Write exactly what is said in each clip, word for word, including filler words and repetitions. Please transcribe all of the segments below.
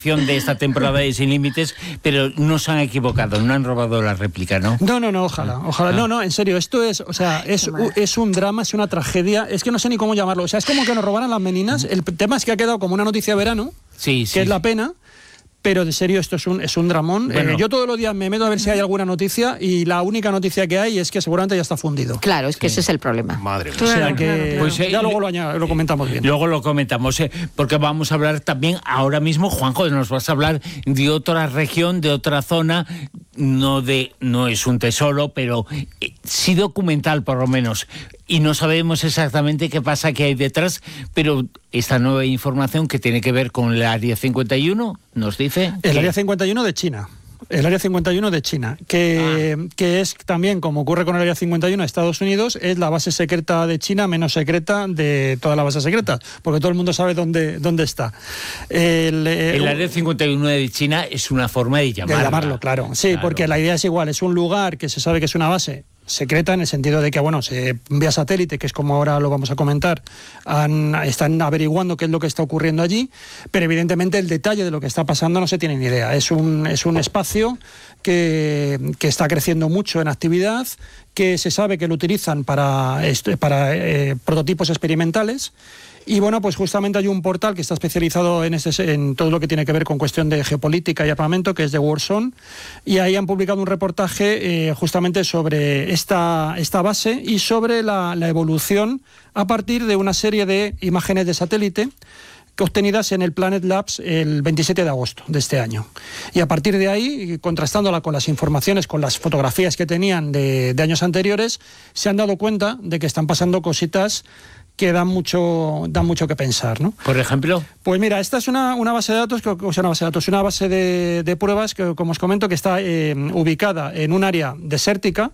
de esta temporada de Sin Límites, pero no se han equivocado, no han robado la réplica, ¿no? No, no, no, ojalá, ojalá. Ah. No, no, en serio, esto es, o sea, es, es un drama, es una tragedia, es que no sé ni cómo llamarlo, o sea, es como que nos robaran las meninas, el tema es que ha quedado como una noticia de verano, sí, que sí. es la pena. Pero de serio, esto es un, es un dramón. Bueno. Eh, yo todos los días me meto a ver si hay alguna noticia y la única noticia que hay es que seguramente ya está fundido. Claro, es que sí. ese es el problema. Madre mía. O sea claro, que claro, claro. Pues, eh, ya luego lo, añad, lo comentamos bien. Luego lo comentamos, eh, porque vamos a hablar también ahora mismo, Juanjo, nos vas a hablar de otra región, de otra zona, no de no es un tesoro, pero eh, sí documental por lo menos. Y no sabemos exactamente qué pasa, qué hay detrás, pero esta nueva información que tiene que ver con el Área cincuenta y uno, nos dice... El que... Área cincuenta y uno de China. El Área cincuenta y uno de China, que, ah. que es también, como ocurre con el Área cincuenta y uno de Estados Unidos, es la base secreta de China menos secreta de toda la base secreta, porque todo el mundo sabe dónde, dónde está. El, el, el Área cincuenta y uno de China es una forma de llamarlo. De llamarlo, claro. Sí, claro. Porque la idea es igual, es un lugar que se sabe que es una base secreta en el sentido de que, bueno, se vía satélite, que es como ahora lo vamos a comentar, han, están averiguando qué es lo que está ocurriendo allí, pero evidentemente el detalle de lo que está pasando no se tiene ni idea. Es un, es un espacio que, que está creciendo mucho en actividad, que se sabe que lo utilizan para, para eh, prototipos experimentales. Y bueno, pues justamente hay un portal que está especializado en, ese, en todo lo que tiene que ver con cuestión de geopolítica y armamento, que es de Warzone, y ahí han publicado un reportaje eh, justamente sobre esta, esta base y sobre la, la evolución a partir de una serie de imágenes de satélite obtenidas en el Planet Labs el veintisiete de agosto de este año. Y a partir de ahí, contrastándola con las informaciones, con las fotografías que tenían de, de años anteriores, se han dado cuenta de que están pasando cositas que dan mucho, dan mucho que pensar, ¿no? Por ejemplo. Pues mira, esta es una, una base de datos, o sea, una base de datos, una base de, de pruebas que, como os comento, que está eh, ubicada en un área desértica,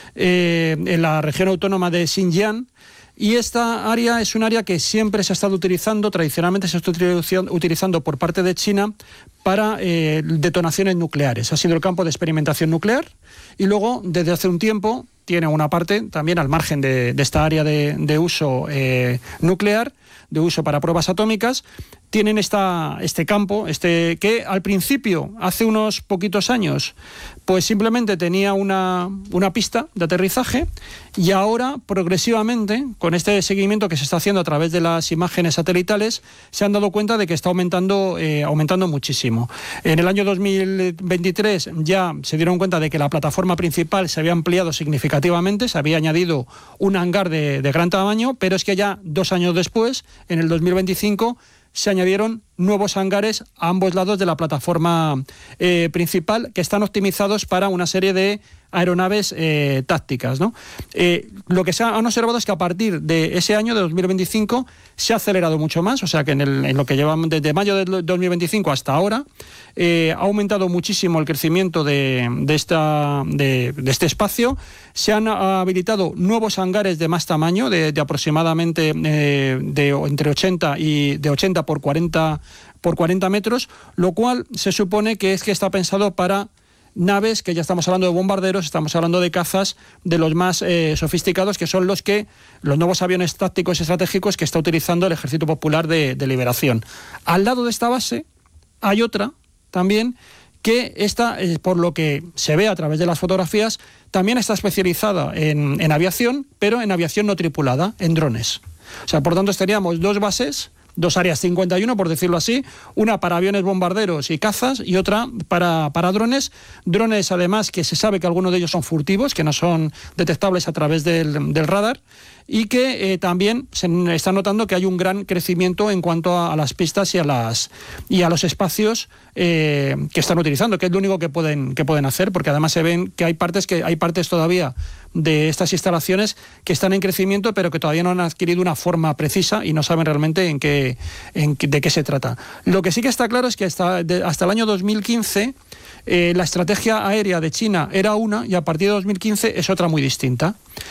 eh, en la región autónoma de Xinjiang. Y esta área es un área que siempre se ha estado utilizando, tradicionalmente se ha estado utilizando por parte de China para eh, detonaciones nucleares. Ha sido el campo de experimentación nuclear y luego, desde hace un tiempo, tiene una parte también al margen de, de esta área de, de uso eh, nuclear, de uso para pruebas atómicas, tienen esta, este campo, este que al principio, hace unos poquitos años, pues simplemente tenía una, una pista de aterrizaje y ahora, progresivamente, con este seguimiento que se está haciendo a través de las imágenes satelitales, se han dado cuenta de que está aumentando, eh, aumentando muchísimo. En el año dos mil veintitrés ya se dieron cuenta de que la plataforma principal se había ampliado significativamente, se había añadido un hangar de, de gran tamaño, pero es que ya dos años después, en el dos mil veinticinco, se añadieron nuevos hangares a ambos lados de la plataforma eh, principal que están optimizados para una serie de aeronaves eh, tácticas, ¿no? Eh, lo que se han observado es que a partir de ese año, de dos mil veinticinco, se ha acelerado mucho más, o sea que en, el, en lo que llevamos desde mayo de dos mil veinticinco hasta ahora, eh, ha aumentado muchísimo el crecimiento de, de, esta, de, de este espacio. Se han habilitado nuevos hangares de más tamaño, de, de aproximadamente eh, de entre ochenta y de ochenta por cuarenta metros, lo cual se supone que es que está pensado para naves, que ya estamos hablando de bombarderos, estamos hablando de cazas de los más eh, sofisticados, que son los que los nuevos aviones tácticos estratégicos que está utilizando el Ejército Popular de, de Liberación. Al lado de esta base hay otra también que esta, eh, por lo que se ve a través de las fotografías, también está especializada en, en aviación, pero en aviación no tripulada, en drones. O sea, por tanto, estaríamos dos bases, dos áreas cincuenta y uno, por decirlo así, una para aviones bombarderos y cazas y otra para, para drones. Drones, además, que se sabe que algunos de ellos son furtivos, que no son detectables a través del, del radar, y que eh, también se está notando que hay un gran crecimiento en cuanto a, a las pistas y a, las, y a los espacios eh, que están utilizando, que es lo único que pueden, que pueden hacer, porque además se ven que hay partes, que hay partes todavía de estas instalaciones que están en crecimiento, pero que todavía no han adquirido una forma precisa y no saben realmente en qué, en qué, de qué se trata. Lo que sí que está claro es que hasta, de, hasta el año dos mil quince eh, la estrategia aérea de China era una y a partir de dos mil quince es otra muy distinta.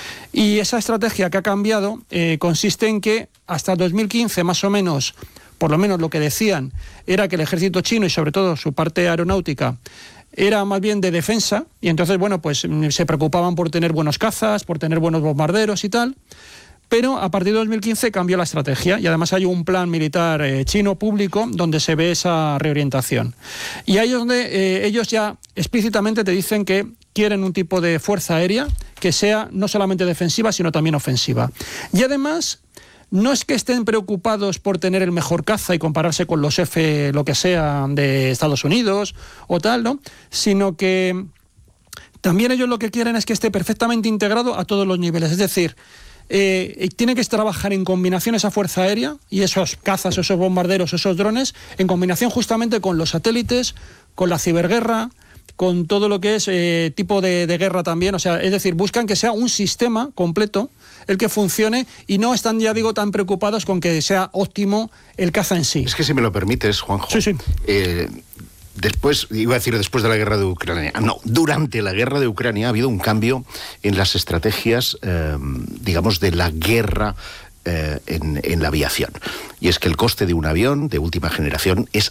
Y esa estrategia que ha cambiado eh, consiste en que hasta dos mil quince más o menos, por lo menos lo que decían, era que el ejército chino y sobre todo su parte aeronáutica era más bien de defensa, y entonces, bueno, pues se preocupaban por tener buenos cazas, por tener buenos bombarderos y tal, Pero a partir de dos mil quince cambió la estrategia y además hay un plan militar eh, chino público donde se ve esa reorientación. Y ahí es donde eh, ellos ya explícitamente te dicen que quieren un tipo de fuerza aérea que sea no solamente defensiva, sino también ofensiva. Y además, no es que estén preocupados por tener el mejor caza y compararse con los F, lo que sea, de Estados Unidos o tal, ¿no? Sino que también ellos lo que quieren es que esté perfectamente integrado a todos los niveles. Es decir, Eh, tiene que trabajar en combinación esa fuerza aérea y esos cazas, esos bombarderos, esos drones, en combinación justamente con los satélites, con la ciberguerra, con todo lo que es eh, tipo de, de guerra también. O sea, es decir, buscan que sea un sistema completo el que funcione y no están, ya digo, tan preocupados con que sea óptimo el caza en sí. Es que si me lo permites, Juanjo, sí, sí. Eh, después, iba a decir después de la guerra de Ucrania, no, durante la guerra de Ucrania ha habido un cambio en las estrategias, eh, digamos, de la guerra eh, en, en la aviación. Y es que el coste de un avión de última generación es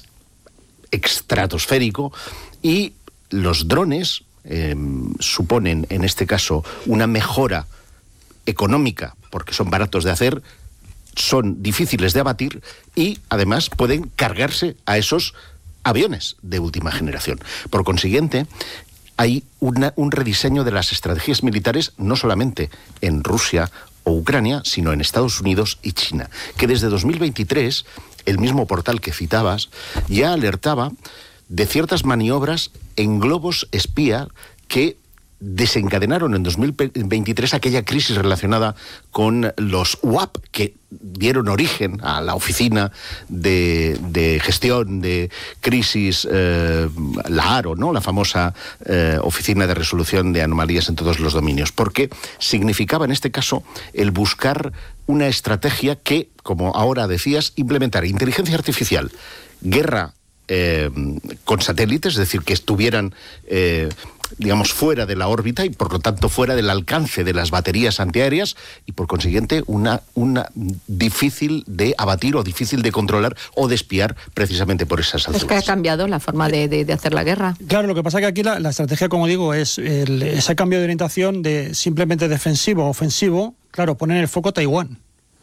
estratosférico y los drones eh, suponen, en este caso, una mejora económica, porque son baratos de hacer, son difíciles de abatir y, además, pueden cargarse a esos aviones de última generación. Por consiguiente, hay una, un rediseño de las estrategias militares no solamente en Rusia o Ucrania, sino en Estados Unidos y China, que desde dos mil veintitrés, el mismo portal que citabas, ya alertaba de ciertas maniobras en globos espía que desencadenaron en dos mil veintitrés aquella crisis relacionada con los U A P, que dieron origen a la Oficina de, de Gestión de Crisis, eh, la ARO, ¿no? La famosa eh, Oficina de Resolución de Anomalías en todos los dominios, porque significaba en este caso el buscar una estrategia que, como ahora decías, implementar inteligencia artificial, guerra eh, con satélites, es decir, que estuvieran Eh, digamos, fuera de la órbita y, por lo tanto, fuera del alcance de las baterías antiaéreas y, por consiguiente, una, una difícil de abatir o difícil de controlar o de espiar precisamente por esas alturas. Es que ha cambiado la forma de, de, de hacer la guerra. Claro, lo que pasa es que aquí la, la estrategia, como digo, es el, ese cambio de orientación de simplemente defensivo a ofensivo, claro, poner el foco Taiwán.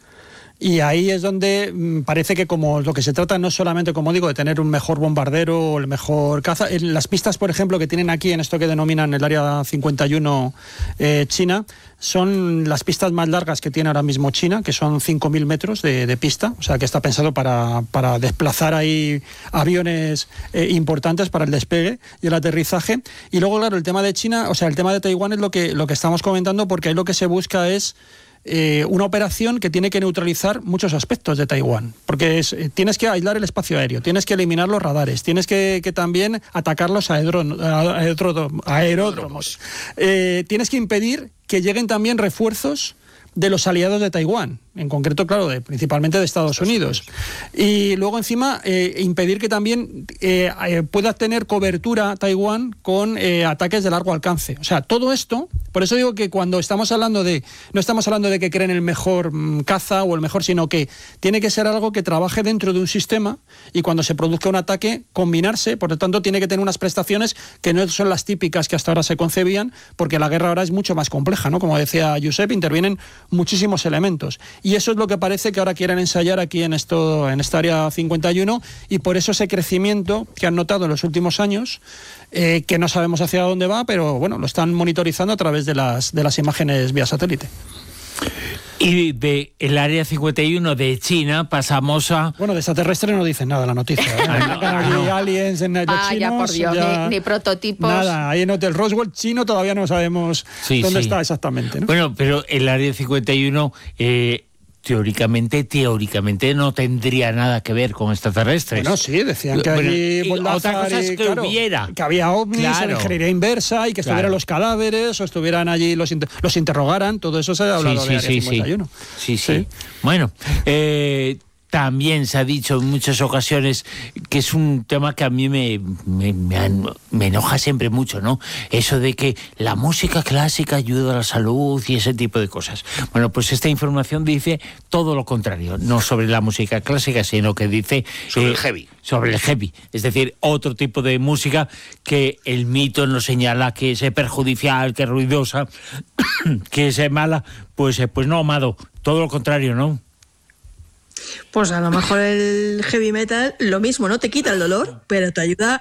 Y ahí es donde mmm, parece que como lo que se trata no es solamente, como digo, de tener un mejor bombardero o el mejor caza. En las pistas, por ejemplo, que tienen aquí en esto que denominan el Área cincuenta y uno eh, China, son las pistas más largas que tiene ahora mismo China, que son cinco mil metros de, de pista, o sea que está pensado para, para desplazar ahí aviones eh, importantes para el despegue y el aterrizaje. Y luego, claro, el tema de China, o sea, el tema de Taiwán es lo que, lo que estamos comentando, porque ahí lo que se busca es Eh, una operación que tiene que neutralizar muchos aspectos de Taiwán, porque es, eh, tienes que aislar el espacio aéreo, tienes que eliminar los radares, tienes que, que también atacar los aerodromos, aeródromos. Eh, tienes que impedir que lleguen también refuerzos de los aliados de Taiwán, en concreto, claro, de, principalmente de Estados Unidos. Y luego, encima, eh, impedir que también eh, eh, pueda tener cobertura Taiwán con eh, ataques de largo alcance. O sea, todo esto, por eso digo que cuando estamos hablando de, no estamos hablando de que creen el mejor mmm, caza o el mejor, sino que tiene que ser algo que trabaje dentro de un sistema y cuando se produzca un ataque, combinarse, por lo tanto, tiene que tener unas prestaciones que no son las típicas que hasta ahora se concebían, porque la guerra ahora es mucho más compleja, ¿no? Como decía Josep, intervienen muchísimos elementos. Y eso es lo que parece que ahora quieren ensayar aquí en esto, en esta Área cincuenta y uno, y por eso ese crecimiento que han notado en los últimos años, eh, que no sabemos hacia dónde va, pero bueno, lo están monitorizando a través de las, de las imágenes vía satélite. Y de el Área cincuenta y uno de China pasamos a... Bueno, de extraterrestre no dicen nada la noticia. ¿eh? Ah, no, aquí no. aliens en los Ah, chinos, ya por Dios, ya... Ni, ni prototipos. Nada, ahí en Hotel Roswell chino todavía no sabemos sí, dónde sí. está exactamente, ¿no? Bueno, pero el Área cincuenta y uno... Eh, Teóricamente, teóricamente no tendría nada que ver con extraterrestres. Bueno, sí, decían que Bueno, allí y otra cosa es y, que claro, hubiera. que había ovnis, Claro. en ingeniería inversa y que estuvieran Claro. los cadáveres o estuvieran allí, los, inter los interrogaran, todo eso se ha hablado sí, de sí, Área sí, cincuenta y uno. Sí, sí, sí. Bueno, eh, también se ha dicho en muchas ocasiones que es un tema que a mí me, me, me, me enoja siempre mucho, ¿no? Eso de que la música clásica ayuda a la salud y ese tipo de cosas. Bueno, pues esta información dice todo lo contrario, no sobre la música clásica, sino que dice... Sobre eh, el heavy. Sobre el heavy, es decir, otro tipo de música que el mito nos señala que es perjudicial, que es ruidosa, que es mala. Pues, pues no, amado, todo lo contrario, ¿no? Pues a lo mejor el heavy metal, lo mismo, no te quita el dolor, pero te ayuda